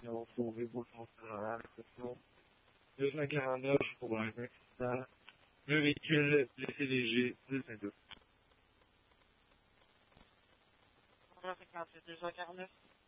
qui ont sauvé Beauchamp à la réception. 249 pour un accident. Le véhicule blessé léger, 10-22. 58, 249.